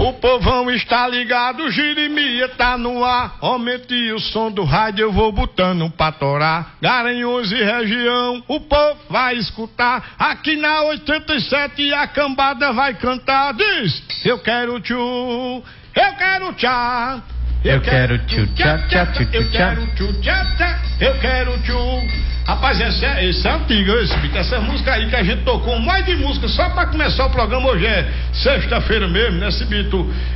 O povão está ligado, Jeremias tá no ar. Aumente o som do rádio, eu vou botando pra torar. Garanhuns e região, o povo vai escutar. Aqui na 87 a cambada vai cantar. Diz, eu quero tchu, eu quero tchá. Eu quero tchu tchá tchá tchu tchu tchá. Eu quero tchu. Rapaz, esse é antigo, esse beat. Essa música aí que a gente tocou, mais de música, só pra começar o programa. Hoje é sexta-feira mesmo, né, esse beat.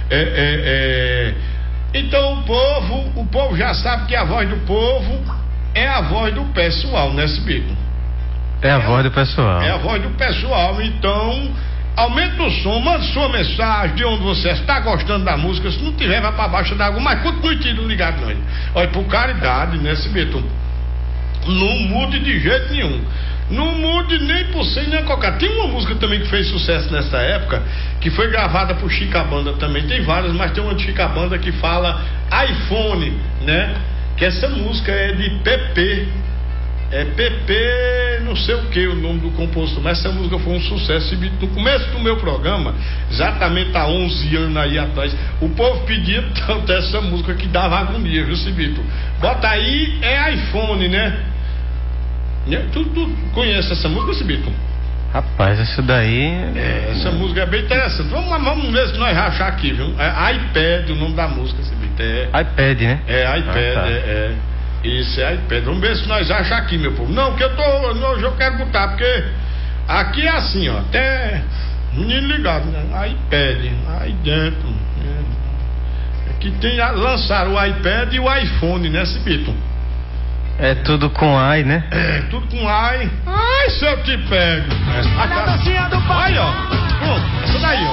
Então o povo já sabe que a voz do povo é a voz do pessoal, né, esse beat. É a voz do pessoal. É a voz do pessoal, então aumenta o som, manda sua mensagem de onde você está gostando da música. Se não tiver, vai pra baixo d'água, mas continue tiro ligado nós. Olha, por caridade, né, esse beat. Não mude de jeito nenhum. Não mude nem por cem nem qualquer. Tem uma música também que fez sucesso nessa época, que foi gravada por Chica Banda também. Tem várias, mas tem uma de Chica Banda que fala iPhone, né? Que essa música é de PP. É PP, não sei o que o nome do compositor, mas essa música foi um sucesso. No começo do meu programa, exatamente há 11 anos aí atrás, o povo pedia tanto essa música que dava agonia, viu, Cibito? Bota aí, é iPhone, né? Tu conhece essa música, Cibito? Rapaz, isso daí... Essa música é bem interessante. Vamos ver se nós rachar aqui, viu? É iPad o nome da música, Cibito. iPad, né? É iPad, tá. Isso é iPad. Vamos ver se nós achamos aqui, meu povo. Não, que hoje eu quero botar, porque aqui é assim, ó. Até menino ligado, né? iPad, aí dentro. Aqui lançaram o iPad e o iPhone, né, Cibito? É tudo com ai, né? É, tudo com ai. Ai, se eu te pego. Aí, ó. Pronto, essa daí, ó.